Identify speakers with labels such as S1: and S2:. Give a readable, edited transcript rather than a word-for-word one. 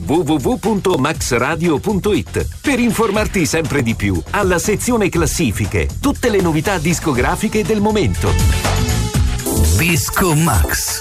S1: www.maxradio.it per informarti sempre di più. Alla sezione classifiche, tutte le novità discografiche del momento.
S2: Disco Max.